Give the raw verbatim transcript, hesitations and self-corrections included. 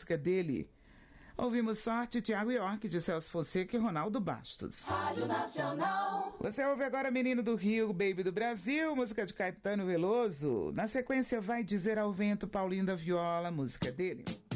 música dele. Ouvimos Sorte, Thiago York, de Celso Fonseca e Ronaldo Bastos. Rádio Nacional. Você ouve agora Menino do Rio, Baby do Brasil, música de Caetano Veloso. Na sequência, Vai Dizer ao Vento, Paulinho da Viola, música dele.